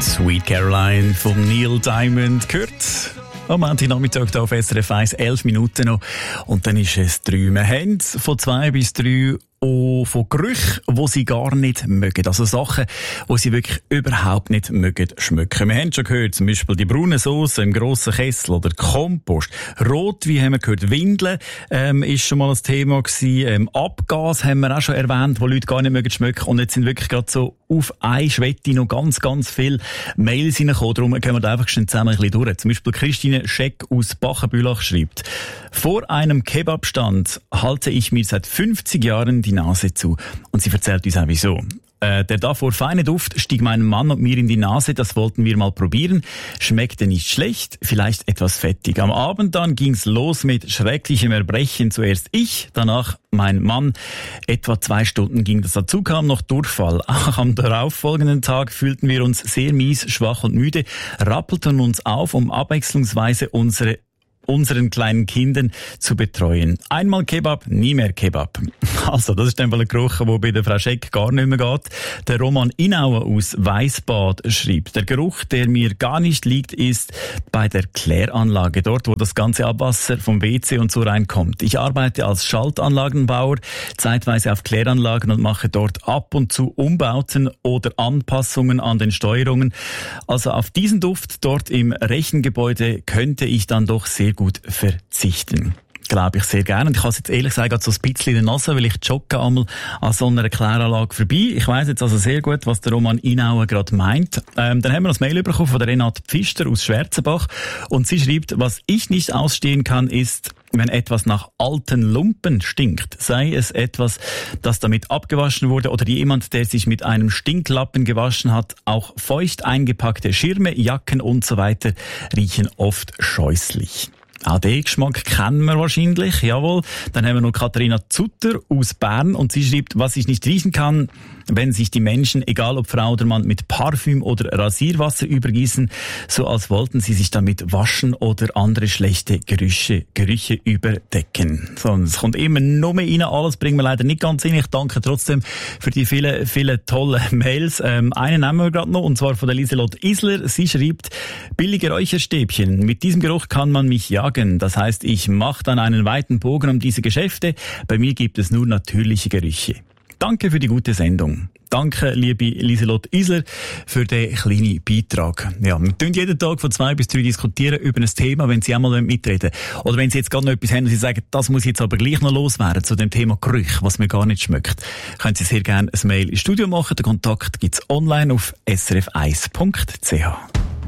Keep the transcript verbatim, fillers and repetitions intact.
Sweet Caroline von Neil Diamond gehört. Am Montagnachmittag hier auf S R F eins, elf Minuten noch. Und dann ist es drei. Wir haben von zwei bis drei auch von Gerüchen, die sie gar nicht mögen. Also Sachen, die sie wirklich überhaupt nicht mögen schmecken. Wir haben schon gehört, zum Beispiel die braune Sauce im grossen Kessel oder Kompost. Rot, wie haben wir gehört, Windeln ähm, ist schon mal ein Thema gewesen. Ähm, Abgas haben wir auch schon erwähnt, wo Leute gar nicht mögen schmecken. Und jetzt sind wirklich gerade so auf eine Schwette noch ganz, ganz viele Mails reingekommen. Darum gehen wir da einfach schnell zusammen ein bisschen durch. Zum Beispiel Christine Scheck aus Bachenbülach schreibt: Vor einem Kebabstand halte ich mir seit fünfzig Jahren die Nase zu. Und sie erzählt uns auch wieso. Äh, der davor feine Duft stieg meinem Mann und mir in die Nase, das wollten wir mal probieren. Schmeckte nicht schlecht, vielleicht etwas fettig. Am Abend dann ging's los mit schrecklichem Erbrechen. Zuerst ich, danach mein Mann. Etwa zwei Stunden ging das. Dazu kam noch Durchfall. Auch am darauffolgenden Tag fühlten wir uns sehr mies, schwach und müde, rappelten uns auf, um abwechslungsweise unsere unseren kleinen Kindern zu betreuen. Einmal Kebab, nie mehr Kebab. Also, das ist einfach ein Geruch, der bei der Frau Scheck gar nicht mehr geht. Der Roman Inauer aus Weissbad schreibt: Der Geruch, der mir gar nicht liegt, ist bei der Kläranlage, dort, wo das ganze Abwasser vom W C und so reinkommt. Ich arbeite als Schaltanlagenbauer, zeitweise auf Kläranlagen und mache dort ab und zu Umbauten oder Anpassungen an den Steuerungen. Also auf diesen Duft dort im Rechengebäude könnte ich dann doch sehr gut verzichten. Glaube ich sehr gerne. Und ich habe es jetzt ehrlich gesagt so ein bisschen in der Nase, weil ich jogge einmal an so einer Kläranlage vorbei. Ich weiss jetzt also sehr gut, was der Roman Inauer gerade meint. Ähm, dann haben wir noch ein Mail bekommen von der Renate Pfister aus Schwarzenbach. Und sie schreibt: Was ich nicht ausstehen kann, ist, wenn etwas nach alten Lumpen stinkt. Sei es etwas, das damit abgewaschen wurde, oder jemand, der sich mit einem Stinklappen gewaschen hat. Auch feucht eingepackte Schirme, Jacken und so weiter riechen oft scheußlich. Auch den Geschmack kennen wir wahrscheinlich, jawohl. Dann haben wir noch Katharina Zutter aus Bern und sie schreibt: Was ich nicht riechen kann, wenn sich die Menschen, egal ob Frau oder Mann, mit Parfüm oder Rasierwasser übergießen, so als wollten sie sich damit waschen oder andere schlechte Gerüche, Gerüche überdecken. So, es kommt immer noch mehr rein, alles bringen wir leider nicht ganz hin. Ich danke trotzdem für die vielen, vielen tollen Mails. Ähm, einen nehmen wir gerade noch, und zwar von der Lieselot Isler. Sie schreibt: Billige Räucherstäbchen, mit diesem Geruch kann man mich jagen. Das heißt, ich mache dann einen weiten Bogen um diese Geschäfte. Bei mir gibt es nur natürliche Gerüche. Danke für die gute Sendung. Danke, liebe Lieselot Isler, für den kleinen Beitrag. Ja, wir tun jeden Tag von zwei bis drei diskutieren über ein Thema, wenn Sie einmal mitreden wollen. Oder wenn Sie jetzt gerade noch etwas haben und Sie sagen, das muss jetzt aber gleich noch loswerden zu dem Thema Gerüche, was mir gar nicht schmeckt, können Sie sehr gerne ein Mail ins Studio machen. Den Kontakt gibt's online auf s r f eins punkt c h.